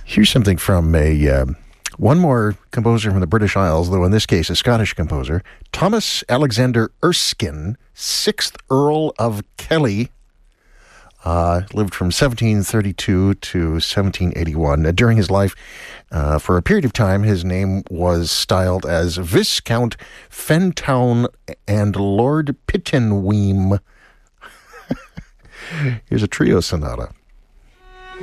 Here's something from one more composer from the British Isles, though in this case a Scottish composer, Thomas Alexander Erskine, 6th Earl of Kelly, lived from 1732 to 1781. During his life, for a period of time, his name was styled as Viscount Fentown and Lord Pittenweem. Here's a trio sonata.